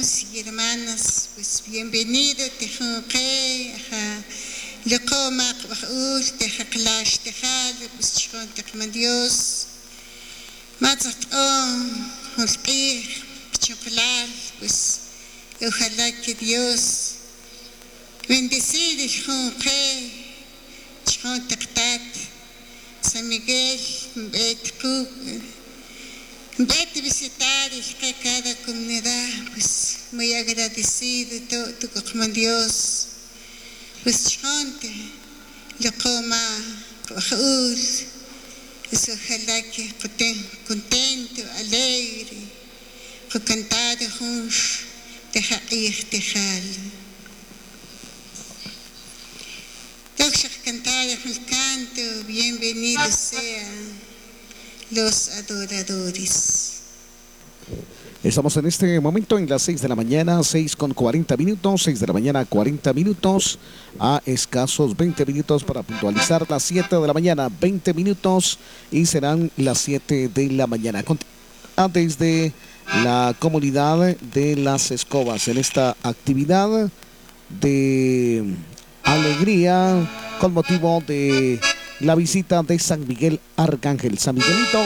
hermanos y hermanas, pues bienvenido, Tejunque, Locoma, Tejaklash, Tejal, pues Chicon, Tejman Dios, Matzat Holpir, Chocolal, pues ojalá que Dios bendecida Tejunque, Chicon Tectat, San Miguel, Betcu. Vete visitar cada comunidad, pues muy agradecido todo con Dios, pues chonte, lo coma, pues ojalá que estén contento, alegre, con cantar juntos, dejar ir, dejar. Todos cantar el canto, bienvenidos sean los adoradores. Estamos en este momento en las 6 de la mañana, 6:40, 6 de la mañana, 40 minutos, a escasos 20 minutos para puntualizar las 7 de la mañana, 20 minutos y serán las 7 de la mañana. Desde la comunidad de Las Escobas en esta actividad de alegría con motivo de la visita de San Miguel Arcángel. San Miguelito